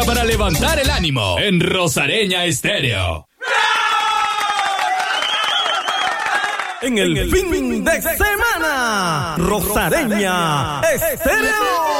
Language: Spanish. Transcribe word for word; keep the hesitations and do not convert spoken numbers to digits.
Para levantar el ánimo en Rosareña Estéreo. En el fin de semana, Rosareña Estéreo.